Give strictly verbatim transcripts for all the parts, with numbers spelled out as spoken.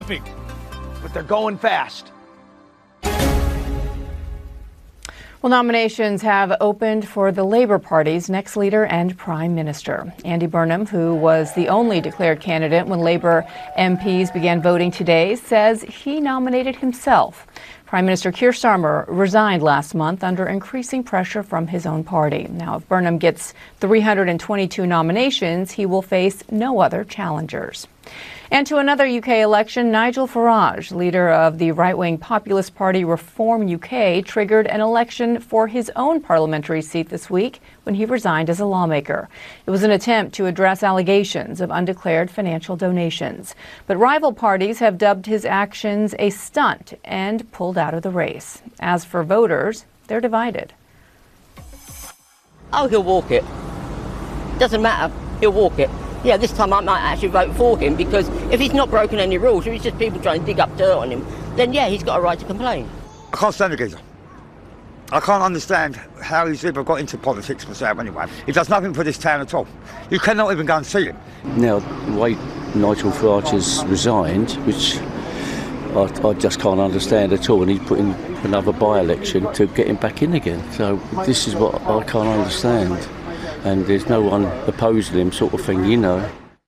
But they're going fast. Well, nominations have opened for the Labour Party's next leader and Prime Minister. Andy Burnham, who was the only declared candidate when Labour M Ps began voting today, says he nominated himself. Prime Minister Keir Starmer resigned last month under increasing pressure from his own party. Now, if Burnham gets three hundred twenty-two nominations, he will face no other challengers. And to another U K election, Nigel Farage, leader of the right-wing populist party Reform U K, triggered an election for his own parliamentary seat this week when he resigned as a lawmaker. It was an attempt to address allegations of undeclared financial donations. But rival parties have dubbed his actions a stunt and pulled out of the race. As for voters, they're divided. Oh, he'll walk it. Doesn't matter. He'll walk it. Yeah, this time I might actually vote for him, because if he's not broken any rules, if it's just people trying to dig up dirt on him, then yeah, he's got a right to complain. I can't stand the geezer. I can't understand how he's ever got into politics myself anyway. He does nothing for this town at all. You cannot even go and see him. Now, the way Nigel Farage has resigned, which I, I just can't understand at all, and he's putting another by-election to get him back in again. So this is what I can't understand. And there's no one opposing him, sort of thing, you know.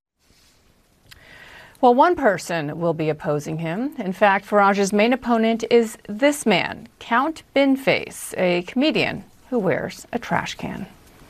Well, one person will be opposing him. In fact, Farage's main opponent is this man, Count Binface, a comedian who wears a trash can.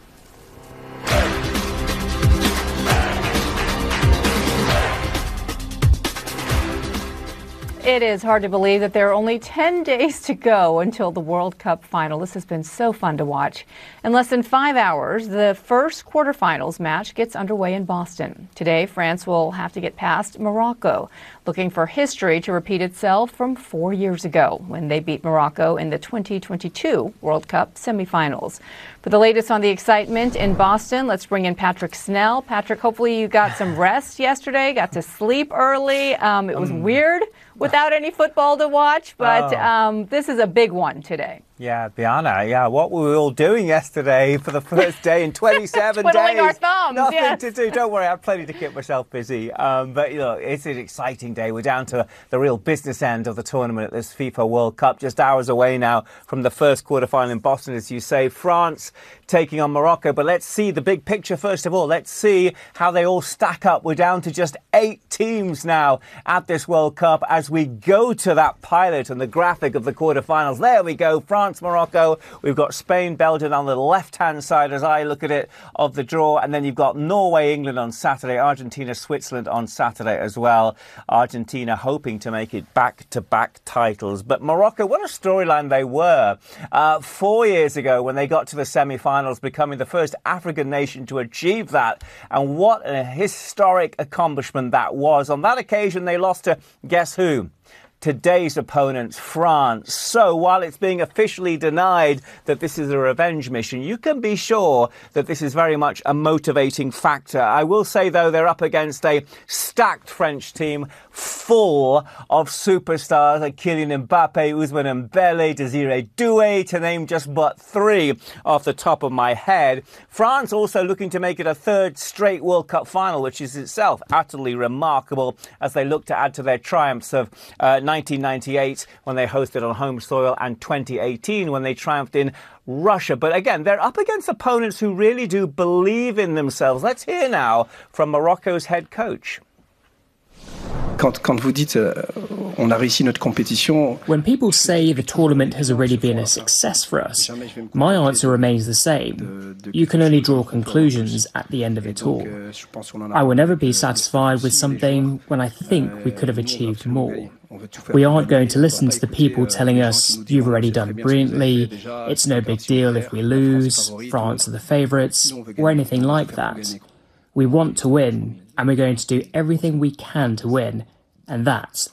It is hard to believe that there are only ten days to go until the World Cup final. This has been so fun to watch. In less than five hours, the first quarterfinals match gets underway in Boston. Today, France will have to get past Morocco, looking for history to repeat itself from four years ago when they beat Morocco in the twenty twenty-two World Cup semifinals. For the latest on the excitement in Boston, let's bring in Patrick Snell. Patrick, hopefully you got some rest yesterday, got to sleep early. Um, it was um, weird without any football to watch, but oh. um, this is a big one today. Yeah, Bianna, yeah, what were we all doing yesterday for the first day in twenty-seven Twiddling days? our thumbs, Nothing yes. to do. Don't worry, I have plenty to keep myself busy. Um, but, you know, it's an exciting day. We're down to the real business end of the tournament at this FIFA World Cup, just hours away now from the first quarterfinal in Boston, as you say. France taking on Morocco. But let's see the big picture first of all. Let's see how they all stack up. We're down to just eight teams now at this World Cup as we go to that pilot and the graphic of the quarterfinals. There we go, France, Morocco. We've got Spain, Belgium on the left-hand side as I look at it of the draw. And then you've got Norway, England on Saturday, Argentina, Switzerland on Saturday as well. Argentina hoping to make it back-to-back titles. But Morocco, what a storyline they were. Uh, four years ago when they got to the semi-finals, becoming the first African nation to achieve that. And what a historic accomplishment that was. On that occasion, they lost to, guess who? Today's opponents, France. So while it's being officially denied that this is a revenge mission, you can be sure that this is very much a motivating factor. I will say, though, they're up against a stacked French team full of superstars like Kylian Mbappe, Ousmane Dembele, Desiré Doué, to name just but three off the top of my head. France also looking to make it a third straight World Cup final, which is itself utterly remarkable as they look to add to their triumphs of uh, nineteen ninety-eight when they hosted on home soil and twenty eighteen when they triumphed in Russia. But again, they're up against opponents who really do believe in themselves. Let's hear now from Morocco's head coach. Quand, quand vous dites euh, on a réussi notre compétition. When people say the tournament has already been a success for us, my answer remains the same. You can only draw conclusions at the end of it all. I will never be satisfied with something when I think we could have achieved more. We aren't going to listen to the people telling us, you've already done brilliantly, it's no big deal if we lose, France are the favourites, or anything like that. We want to win, and we're going to do everything we can to win, and that's